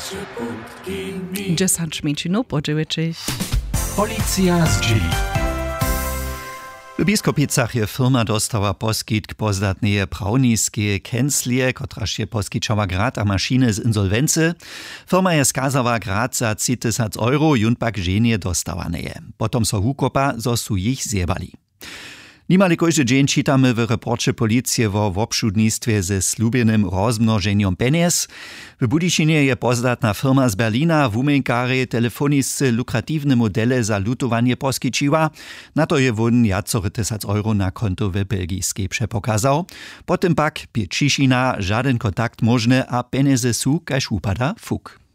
10 minut po 9. Policja z G. W Biskupicach je firma dostała poskitk pozdatneje prawniskie kęslie, kotraż je poskiczała grat a maszyny z insolwency. Firma je skazała grat za 3000 euro, junpak żenie dostawaneje. Potom so hukopa, zo su jich zjebali. Nimale kojże dzień czytamy w reporcie policji o obszudnictwie ze slubienym rozmnożeniem peniez. W Budyšinie je pozdatna firma z Berlina wumenkary telefoniscy lukratywne modele za lutowanie poskičiła. Na to je won 4000 euro na konto w belgijskiej przepokazał. Potem pak pie Ciszina żaden kontakt możny a penieze su kaž upada fuk.